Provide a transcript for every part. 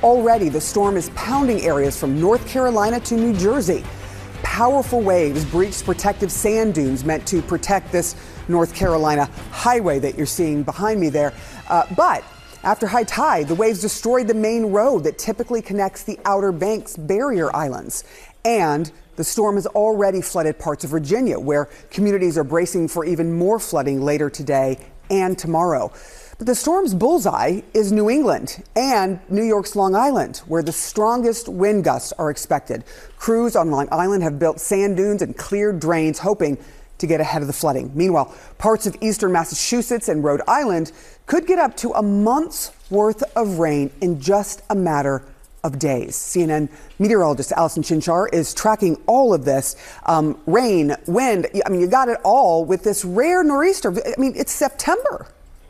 Already, the storm is pounding areas from North Carolina to New Jersey. Powerful waves breached protective sand dunes meant to protect this North Carolina highway that you're seeing behind me there. But after high tide, the waves destroyed the main road that typically connects the Outer Banks barrier islands. And the storm has already flooded parts of Virginia, where communities are bracing for even more flooding later today and tomorrow. But the storm's bullseye is New England and New York's Long Island, where the strongest wind gusts are expected. Crews on Long Island have built sand dunes and cleared drains, hoping to get ahead of the flooding. Meanwhile, parts of eastern Massachusetts and Rhode Island could get up to a month's worth of rain in just a matter of days. CNN meteorologist Allison Chinchar is tracking all of this. Rain, wind, you got it all with this rare nor'easter. It's September.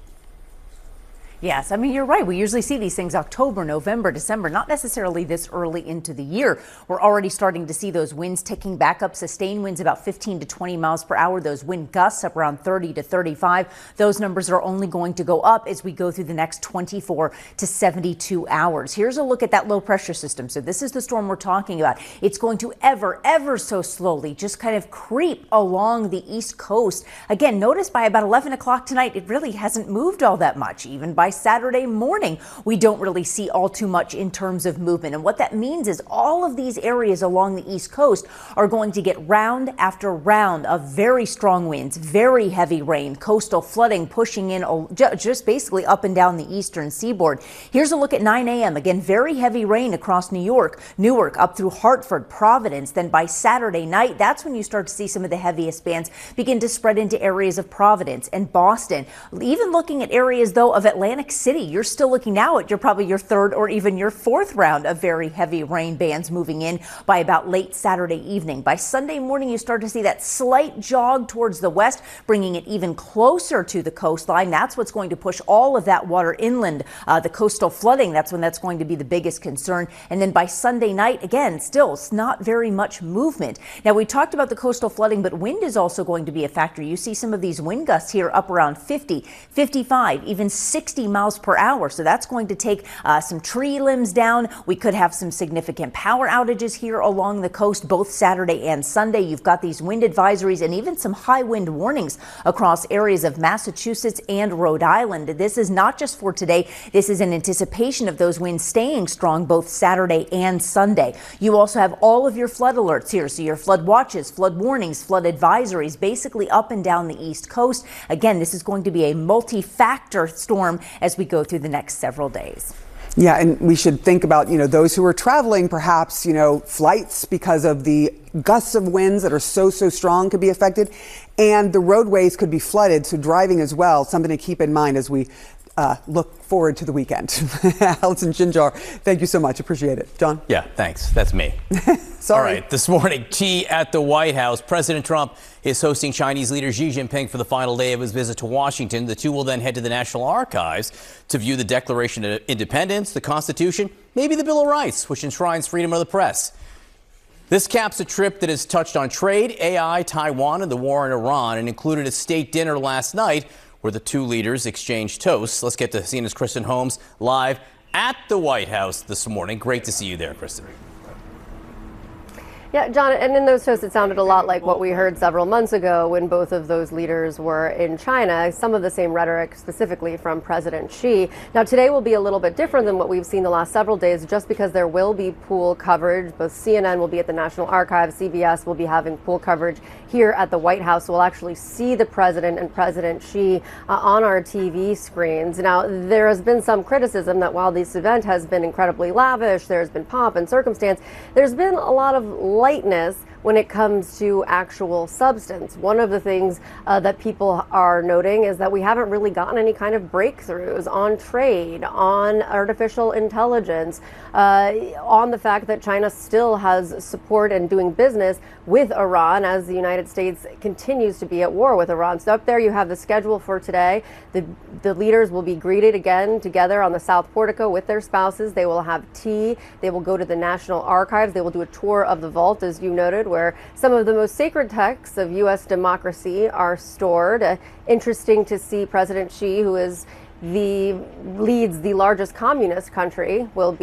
Yes, you're right. We usually see these things October, November, December, not necessarily this early into the year. We're already starting to see those winds ticking back up, sustained winds about 15 to 20 miles per hour. Those wind gusts up around 30 to 35. Those numbers are only going to go up as we go through the next 24 to 72 hours. Here's a look at that low pressure system. So this is the storm we're talking about. It's going to ever so slowly just kind of creep along the East Coast. Again, notice by about 11 o'clock tonight, it really hasn't moved all that much. Even by Saturday morning, we don't really see all too much in terms of movement. And what that means is all of these areas along the East Coast are going to get round after round of very strong winds, very heavy rain, coastal flooding pushing in just basically up and down the eastern seaboard. Here's a look at 9 a.m. Again, very heavy rain across New York, Newark, up through Hartford, Providence. Then by Saturday night, that's when you start to see some of the heaviest bands begin to spread into areas of Providence and Boston. Even looking at areas, though, of Atlantic City, you're still looking now at probably your third or even your fourth round of very heavy rain bands moving in by about late Saturday evening. By Sunday morning, you start to see that slight jog towards the west, bringing it even closer to the coastline. That's what's going to push all of that water inland. The coastal flooding, that's when that's going to be the biggest concern. And then by Sunday night, again, still it's not very much movement. Now, we talked about the coastal flooding, but wind is also going to be a factor. You see some of these wind gusts here up around 50, 55, even 60 miles per hour. So that's going to take some tree limbs down. We could have some significant power outages here along the coast, both Saturday and Sunday. You've got these wind advisories and even some high wind warnings across areas of Massachusetts and Rhode Island. This is not just for today. This is in anticipation of those winds staying strong both Saturday and Sunday. You also have all of your flood alerts here. So your flood watches, flood warnings, flood advisories, basically up and down the East Coast. Again, this is going to be a multi-factor storm as we go through the next several days. Yeah, and we should think about, those who are traveling, perhaps, flights because of the gusts of winds that are so strong could be affected, and the roadways could be flooded. So driving as well, something to keep in mind as we look forward to the weekend. Allison Chinchar, thank you so much. Appreciate it. John? Yeah, thanks. That's me. Sorry. All right, this morning, tea at the White House. President Trump is hosting Chinese leader Xi Jinping for the final day of his visit to Washington. The two will then head to the National Archives to view the Declaration of Independence, the Constitution, maybe the Bill of Rights, which enshrines freedom of the press. This caps a trip that has touched on trade, AI, Taiwan, and the war in Iran, and included a state dinner last night where the two leaders exchanged toasts. Let's get to CNN's Kristen Holmes live at the White House this morning. Great to see you there, Kristen. Yeah, John, and in those toasts, it sounded a lot like what we heard several months ago when both of those leaders were in China. Some of the same rhetoric specifically from President Xi. Now, today will be a little bit different than what we've seen the last several days, just because there will be pool coverage. Both CNN will be at the National Archives, CBS will be having pool coverage here at the White House. So we'll actually see the president and President Xi on our TV screens. Now, there has been some criticism that while this event has been incredibly lavish, there's been pomp and circumstance, there's been a lot of lightness when it comes to actual substance. One of the things that people are noting is that we haven't really gotten any kind of breakthroughs on trade, on artificial intelligence, on the fact that China still has support and doing business with Iran as the United States continues to be at war with Iran. So up there you have the schedule for today. The leaders will be greeted again together on the South Portico with their spouses. They will have tea. They will go to the National Archives. They will do a tour of the vault, as you noted, where some of the most sacred texts of U.S. democracy are stored. Interesting to see President Xi, who leads the largest communist country, will be